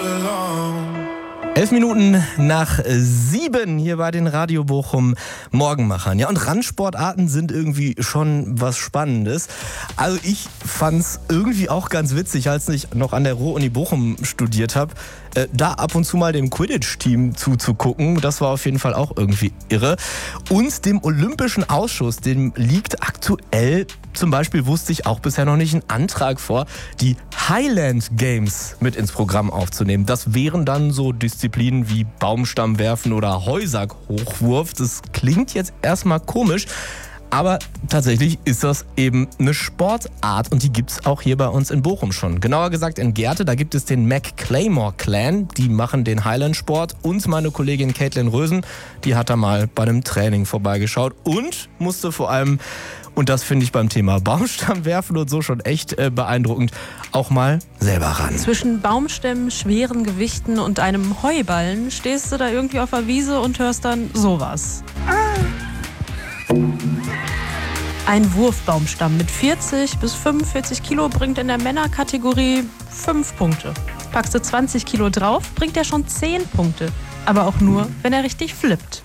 11 Minuten nach 7 hier bei den Radio Bochum Morgenmachern. Ja, und Randsportarten sind irgendwie schon was Spannendes. Also ich fand's irgendwie auch ganz witzig, als ich noch an der Ruhr-Uni Bochum studiert habe, da ab und zu mal dem Quidditch-Team zuzugucken. Das war auf jeden Fall auch irgendwie irre. Und dem Olympischen Ausschuss, dem liegt aktuell, zum Beispiel wusste ich auch bisher noch nicht, ein Antrag vor, die Highland Games mit ins Programm aufzunehmen. Das wären dann so Disziplinen wie Baumstammwerfen oder Heusack-Hochwurf. Das klingt jetzt erstmal komisch, aber tatsächlich ist das eben eine Sportart und die gibt's auch hier bei uns in Bochum schon. Genauer gesagt in Gerte, da gibt es den McClaymore Clan, die machen den Highland-Sport, und meine Kollegin Caitlin Rösen, die hat da mal bei einem Training vorbeigeschaut und musste vor allem, und das finde ich beim Thema Baumstammwerfen und so schon echt beeindruckend, auch mal selber ran. Zwischen Baumstämmen, schweren Gewichten und einem Heuballen stehst du da irgendwie auf der Wiese und hörst dann sowas. Ein Wurfbaumstamm mit 40 bis 45 Kilo bringt in der Männerkategorie 5 Punkte. Packst du 20 Kilo drauf, bringt er schon 10 Punkte. Aber auch nur, wenn er richtig flippt.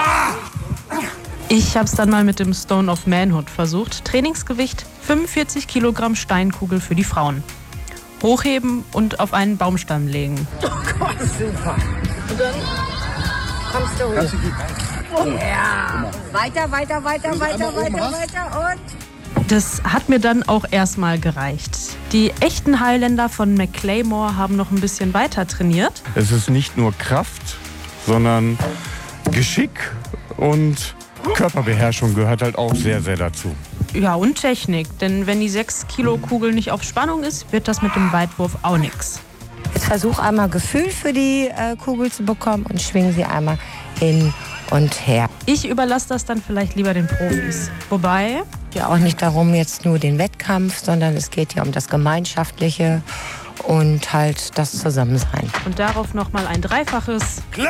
Ich hab's dann mal mit dem Stone of Manhood versucht. Trainingsgewicht 45 Kilogramm Steinkugel für die Frauen. Hochheben und auf einen Baumstamm legen. Oh Gott, super. Und dann kommst du hoch. Ja. Weiter und... Das hat mir dann auch erstmal gereicht. Die echten Highlander von McClaymore haben noch ein bisschen weiter trainiert. Es ist nicht nur Kraft, sondern Geschick und Körperbeherrschung gehört halt auch sehr, sehr dazu. Ja, und Technik, denn wenn die 6 Kilo Kugel nicht auf Spannung ist, wird das mit dem Weitwurf auch nichts. Jetzt versuch einmal Gefühl für die Kugel zu bekommen und schwing sie einmal hin und her. Ich überlasse das dann vielleicht lieber den Profis. Wobei... Ja, auch nicht darum jetzt nur den Wettkampf, sondern es geht ja um das Gemeinschaftliche und halt das Zusammensein. Und darauf nochmal ein dreifaches... Klasse!